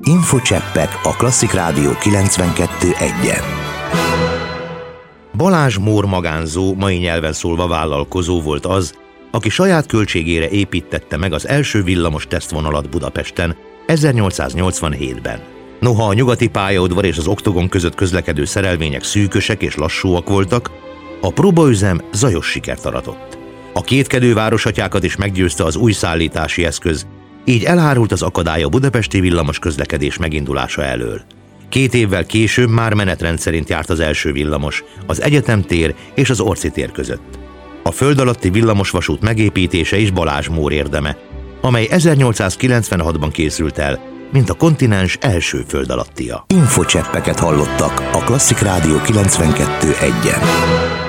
Infocseppek a Klasszik Rádió 92.1-en. Balázs Mór magánzó, mai nyelven szólva vállalkozó volt az, aki saját költségére építtette meg az első villamos tesztvonalat Budapesten 1887-ben. Noha a nyugati pályaudvar és az oktogon között közlekedő szerelvények szűkösek és lassúak voltak, a próbaüzem zajos sikert aratott. A kétkedő városatyákat is meggyőzte az új szállítási eszköz, így elhárult az akadály a budapesti villamos közlekedés megindulása elől. 2 évvel később már menetrend szerint járt az első villamos, az Egyetemtér és az Orci tér között. A föld alatti villamosvasút megépítése is Balázs Mór érdeme, amely 1896-ban készült el, mint a kontinens első föld alattia. Infocseppeket hallottak a Klasszik Rádió 92.1-en.